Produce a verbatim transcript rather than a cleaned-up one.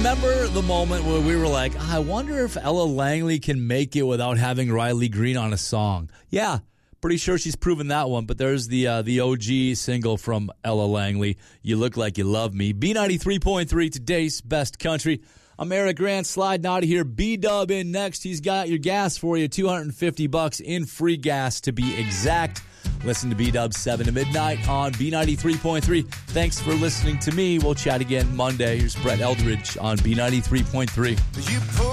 remember the moment where we were like, I wonder if Ella Langley can make it without having Riley Green on a song? Yeah, pretty sure she's proven that one, but there's the uh, the O G single from Ella Langley, You Look Like You Love Me. B ninety-three point three, today's best country. I'm Eric Grant, sliding out of here. B-Dub in next. He's got your gas for you, two hundred fifty bucks in free gas to be exact. Listen to B-Dub seven to midnight on B ninety-three point three. Thanks for listening to me. We'll chat again Monday. Here's Brett Eldridge on B ninety-three point three. You put